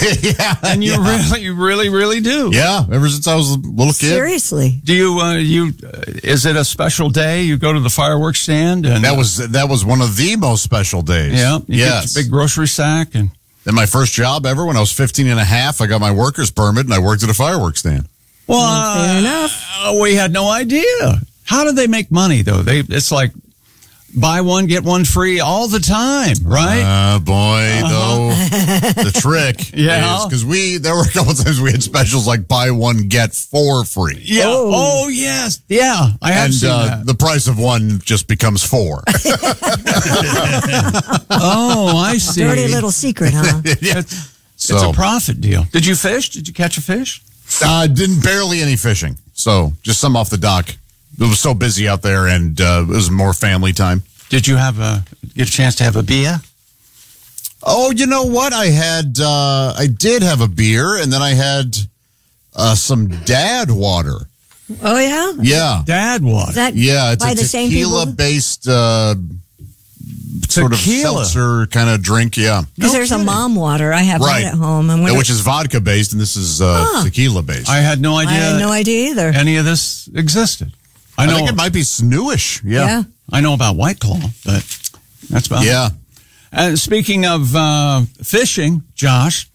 Yeah, And you really do. Yeah, ever since I was a little kid. Seriously. Do you? Is it a special day? You go to the fireworks stand, and That was one of the most special days. yeah, you Yes. get your big grocery sack, and Then my first job ever, when I was 15 and a half, I got my worker's permit and I worked at a fireworks stand. well, Fair enough. we had no idea. How do they make money though? It's like buy one get one free all the time, right? Boy, though, the trick Yeah. is because there were a couple of times we had specials like buy one get four free. Yeah. Oh, yes. Yeah. I have And seen that. the price of one just becomes four. Oh, I see. Dirty little secret, huh? Yeah. It's a profit deal. Did you fish? Did you catch a fish? Didn't barely any fishing. So just some off the dock. It was so busy out there, and it was more family time. Did you get a chance to have a beer? Oh, you know what? I did have a beer, and then I had some dad water. Oh, yeah? Yeah. Dad water. Is that Yeah, it's by a the same people? tequila-based sort of Tequila. seltzer kind of drink, yeah. Because there's a mom water. I have Right. that at home. And Which is vodka-based, and this is tequila-based. I had no I idea. had no idea either. Any of this existed. I think it might be newish. Yeah. I know about White Claw, but that's about it. Yeah. And speaking of fishing, Josh,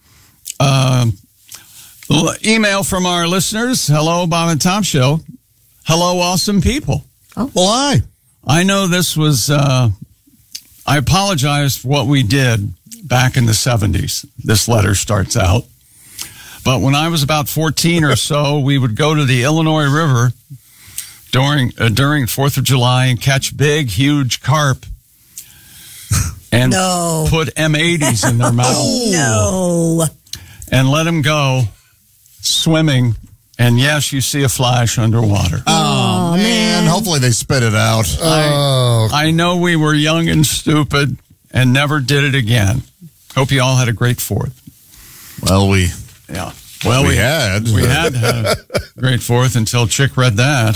email from our listeners. Hello, Bob and Tom Show. Hello, awesome people. Why? I know this was, I apologize for what we did back in the 70s. This letter starts out. But when I was about 14 or so, we would go to the Illinois River during 4th of July and catch big, huge carp and No. put M80s in their mouth No. and let them go swimming. And yes, you see a flash underwater. Oh, man. Hopefully they spit it out. I know we were young and stupid and never did it again. Hope you all had a great 4th. Well, we We had. had a great 4th until Chick read that.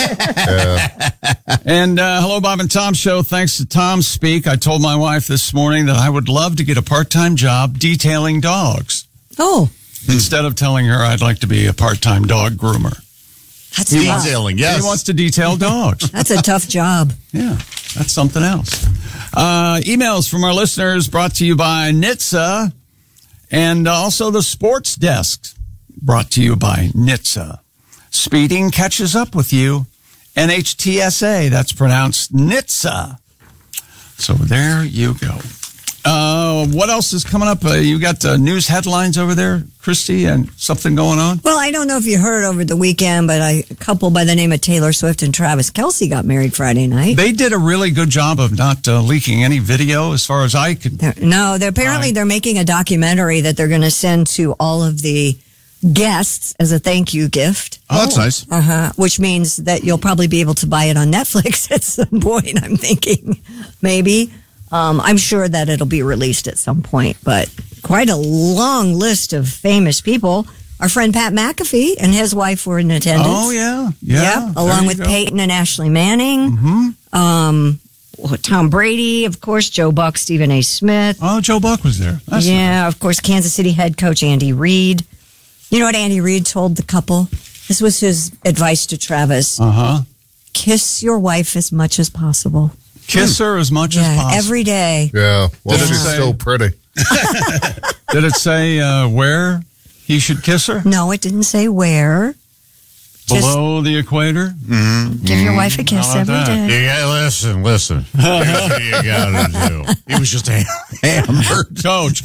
And hello, Bob and Tom Show. Thanks to Tom Speak, I told my wife this morning that I would love to get a part-time job detailing dogs. Oh, Instead of telling her I'd like to be a part-time dog groomer. that's tough. Detailing, yes. He wants to detail dogs. That's a tough job. Yeah, that's something else. Emails from our listeners brought to you by NHTSA and also the Sports Desk brought to you by NHTSA. Speeding catches up with you. NHTSA, that's pronounced NHTSA. So there you go. What else is coming up? You got news headlines over there, Christy, and something going on? Well, I don't know if you heard over the weekend, but a couple by the name of Taylor Swift and Travis Kelce got married Friday night. They did a really good job of not leaking any video as far as I could. They're making a documentary that they're going to send to all of the guests as a thank you gift. Oh, that's nice. Which means that you'll probably be able to buy it on Netflix at some point, I'm thinking. Maybe. I'm sure that it'll be released at some point, but quite a long list of famous people. Our friend Pat McAfee and his wife were in attendance. Oh, yeah. Yeah. Along with Peyton and Ashley Manning. Mm-hmm. Tom Brady, of course, Joe Buck, Stephen A. Smith. Oh, Joe Buck was there. That's nice. Of course, Kansas City head coach Andy Reid. You know what Andy Reid told the couple? This was his advice to Travis. Kiss your wife as much as possible. Kiss her as much as possible. Every day. Yeah. Well, Did it she's say- so pretty. Did it say where he should kiss her? No, it didn't say where. Below the equator? Give your wife a kiss How about every that? day. Yeah, listen. Here's what you gotta do. He was just hammered. Coach.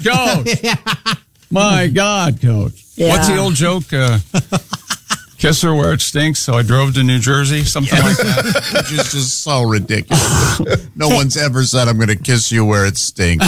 My God, Coach. Yeah. What's the old joke? Kiss her where it stinks, so I drove to New Jersey, something like that. Which is just so ridiculous. No one's ever said, I'm going to kiss you where it stinks.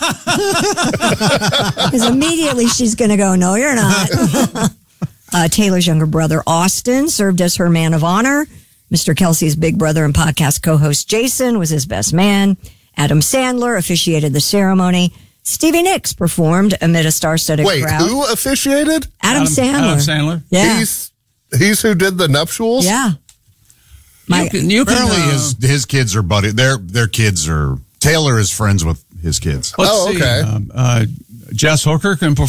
Because immediately she's going to go, no, you're not. Taylor's younger brother, Austin, served as her man of honor. Mr. Kelce's big brother and podcast co-host, Jason, was his best man. Adam Sandler officiated the ceremony. Stevie Nicks performed amid a star-studded Wait, crowd. who officiated? Adam Sandler. Adam Sandler? Yeah. He's who did the nuptials? Yeah. You can Apparently his kids are buddy. Their kids are. Taylor is friends with his kids. Let's Oh, see. okay. Jess Hooker can perform.